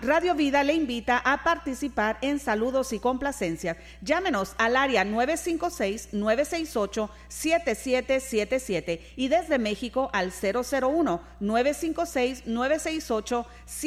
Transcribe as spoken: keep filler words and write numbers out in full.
Radio Vida le invita a participar en saludos y complacencias. Llámenos al área nueve cinco seis, nueve seis ocho, siete siete siete siete y desde México al cero cero uno, nueve cinco seis, nueve seis ocho, siete siete siete siete.